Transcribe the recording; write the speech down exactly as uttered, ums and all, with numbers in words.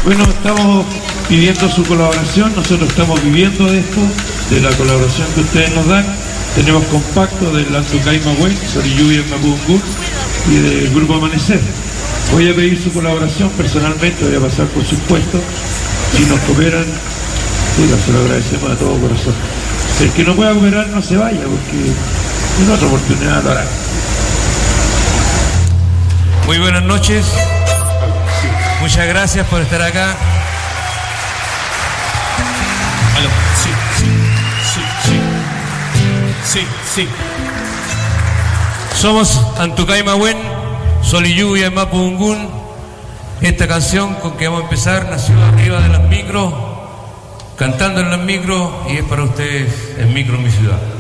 Bueno, estamos pidiendo su colaboración, nosotros estamos viviendo de esto, de la colaboración que ustedes nos dan. Tenemos compacto del Antucay Mahuen, Soriyubi en Mapudungun y del Grupo Amanecer. Voy a pedir su colaboración personalmente, voy a pasar por sus puestos. Si nos cooperan, sí, se lo agradecemos de todo corazón. El que no pueda cooperar no se vaya, porque en otra oportunidad lo hará. Muy buenas noches. Muchas gracias por estar acá. Aló. Sí, sí, sí, sí. Sí, sí. Somos Antucay Mahuen, Sol y Lluvia en Mapudungun. Esta canción con que vamos a empezar nació arriba de las micros, cantando en las micros, y es para ustedes en Micro Mi Ciudad.